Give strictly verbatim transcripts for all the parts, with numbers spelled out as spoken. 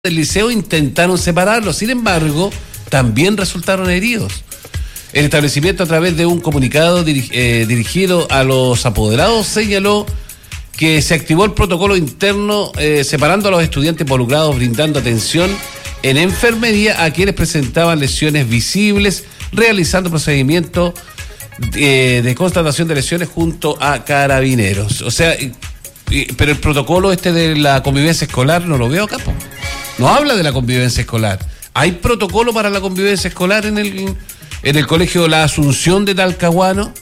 del liceo intentaron separarlos, sin embargo, también resultaron heridos. El establecimiento, a través de un comunicado diri- eh, dirigido a los apoderados, señaló que se activó el protocolo interno eh, separando a los estudiantes involucrados, brindando atención en enfermería a quienes presentaban lesiones visibles, realizando procedimientos eh, de constatación de lesiones junto a carabineros. O sea, y, y, pero el protocolo este de la convivencia escolar no lo veo acá, po. No habla de la convivencia escolar. ¿Hay protocolo para la convivencia escolar en el, en el colegio La Asunción de Talcahuano?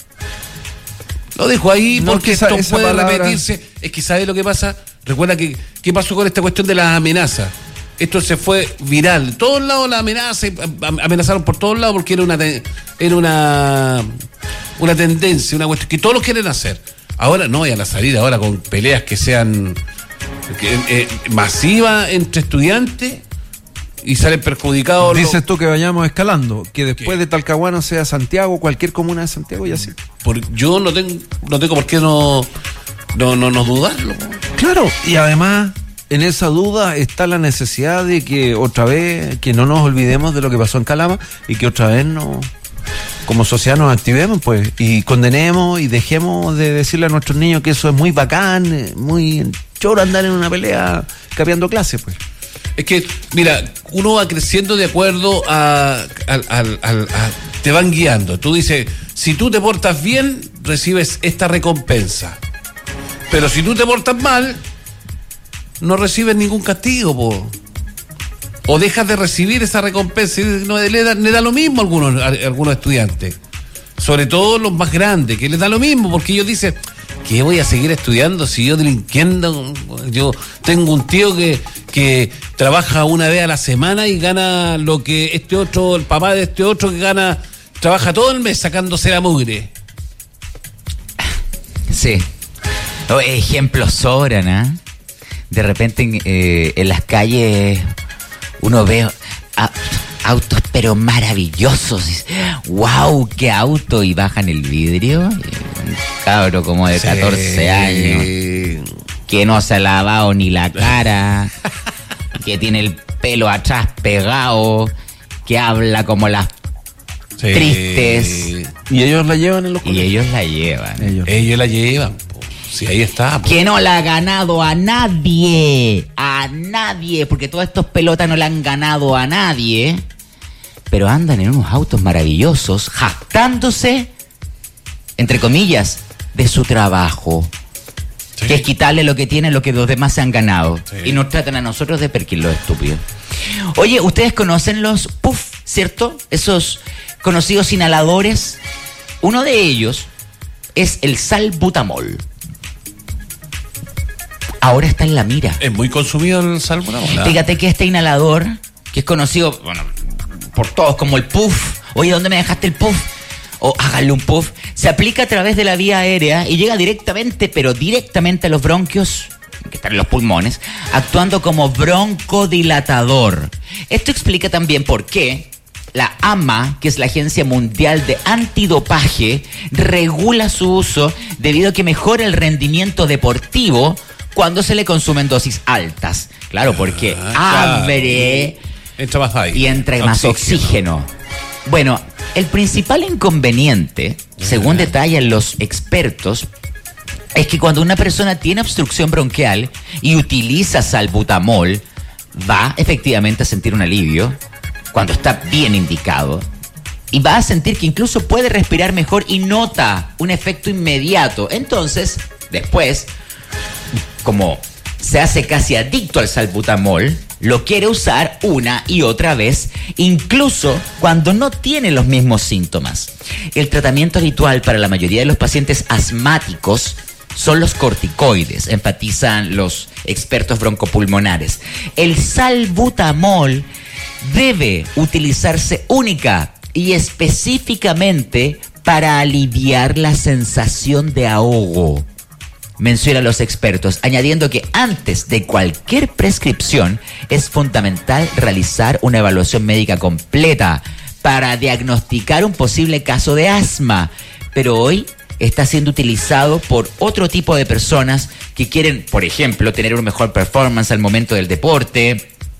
Lo dejo ahí No, porque esa- esto esa puede palabra- repetirse. Es que ¿sabe lo que pasa? Recuerda que qué pasó con esta cuestión de las amenazas. Esto se fue viral. De todos lados la amenaza, amenazaron por todos lados porque era una te- era una una tendencia, una cuestión que todos lo quieren hacer. Ahora no vayan a salir ahora con peleas que sean que, eh, masivas entre estudiantes y salen perjudicados. Dices los- tú que vayamos escalando, que después ¿Qué? de Talcahuano sea Santiago, cualquier comuna de Santiago y así. por- yo no tengo no tengo por qué no no no, no dudarlo. Claro, y además en esa duda está la necesidad de que otra vez, que no nos olvidemos de lo que pasó en Calama y que otra vez no, como sociedad nos activemos, pues, y condenemos y dejemos de decirle a nuestros niños que eso es muy bacán, eh, muy choro andar en una pelea capeando clases, pues. Es que, mira, uno va creciendo de acuerdo a, al- al- al- a- te van guiando. Tú dices, si tú te portas bien, recibes esta recompensa. Pero si tú te portas mal, no recibes ningún castigo, po. O dejas de recibir esa recompensa. Y no, le, da, le da lo mismo a algunos, a algunos estudiantes. Sobre todo los más grandes, que les da lo mismo, porque ellos dicen, ¿qué voy a seguir estudiando si yo delinquiendo? Yo tengo un tío que, que trabaja una vez a la semana y gana lo que este otro, el papá de este otro que gana, trabaja todo el mes sacándose la mugre. Sí. Oh, ejemplos sobran, ¿ah? De repente en, eh, en las calles uno ve a- autos pero maravillosos. ¡Wow! ¡Qué auto! Y bajan el vidrio. Y un cabro como de catorce años que no se ha lavado ni la cara, que tiene el pelo atrás pegado, que habla como las Sí. tristes. Y ellos la llevan en los Y colegios. ellos la llevan. Ellos. Ellos la llevan, po. Sí, ahí está, po. Que no la ha ganado a nadie, a nadie, porque todos estos pelotas no la han ganado a nadie, pero andan en unos autos maravillosos, jactándose, entre comillas, de su trabajo, Sí. que es quitarle lo que tienen, lo que los demás se han ganado, Sí. y nos tratan a nosotros de perquín los estúpidos. Oye, ustedes conocen los puff, ¿cierto? Esos conocidos inhaladores. Uno de ellos es el salbutamol. Ahora está en la mira. Es muy consumido el salbutamol. Fíjate que este inhalador, que es conocido, bueno, por todos como el puff. Oye, ¿dónde me dejaste el puff? O hágale un puff. Se aplica a través de la vía aérea y llega directamente, pero directamente a los bronquios, que están en los pulmones, actuando como broncodilatador. Esto explica también por qué la A M A, que es la Agencia Mundial de Antidopaje, regula su uso debido a que mejora el rendimiento deportivo cuando se le consumen dosis altas. Claro, porque Ah, abre Entra más ahí. y entra más oxígeno. Bueno, el principal inconveniente, según detallan los expertos, es que cuando una persona tiene obstrucción bronquial y utiliza salbutamol, va efectivamente a sentir un alivio cuando está bien indicado. Y va a sentir que incluso puede respirar mejor y nota un efecto inmediato. Entonces, después, como se hace casi adicto al salbutamol, lo quiere usar una y otra vez, incluso cuando no tiene los mismos síntomas. El tratamiento habitual para la mayoría de los pacientes asmáticos son los corticoides, enfatizan los expertos broncopulmonares. El salbutamol debe utilizarse única y específicamente para aliviar la sensación de ahogo, menciona los expertos, añadiendo que antes de cualquier prescripción es fundamental realizar una evaluación médica completa para diagnosticar un posible caso de asma. Pero hoy está siendo utilizado por otro tipo de personas que quieren, por ejemplo, tener una mejor performance al momento del deporte,